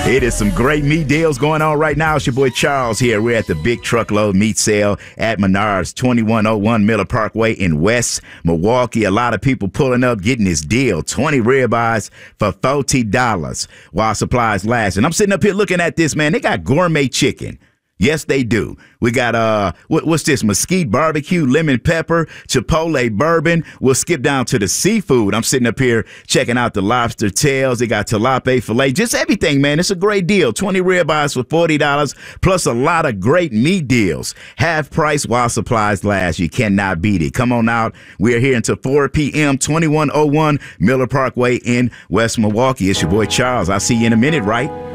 It is some great meat deals going on right now. It's your boy Charles here. We're at the Big Truckload Meat Sale at Menards, 2101 Miller Parkway in West Milwaukee. A lot of people pulling up, getting this deal. 20 ribeyes for $40 while supplies last. And I'm sitting up here looking at this, man. They got gourmet chicken. Yes, they do. We got, what's this? Mesquite barbecue, lemon pepper, chipotle bourbon. We'll skip down to the seafood. I'm sitting up here checking out the lobster tails. They got tilapia filet, just everything, man. It's a great deal. 20 ribeyes for $40, plus a lot of great meat deals. Half price while supplies last. You cannot beat it. Come on out. We're here until 4 p.m., 2101 Miller Parkway in West Milwaukee. It's your boy Charles. I'll see you in a minute, right?